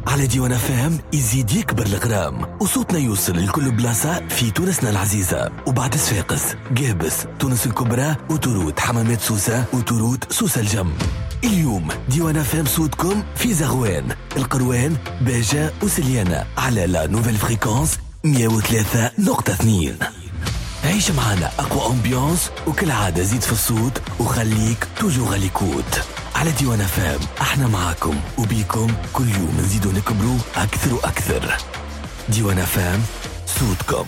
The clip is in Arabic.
على ديوان فام يزيد يكبر الغرام وصوتنا يوصل لكل بلاصة في تونسنا العزيزة وبعد صفاقس قابس تونس الكبرى وتروت حمامات سوسة وتروت سوسة الجم. اليوم ديوان فام صوتكم في زغوان القروان باجة وسليانة على لا نوفيل فريكونس 103.2. عيش معنا أقوى أمبيانس وكل عادة زيد في الصوت وخليك توجو غاليكوت. على ديوان فام احنا معاكم وبيكم كل يوم نزيدو نكبرو أكثر وأكثر. ديوان فام صوتكم.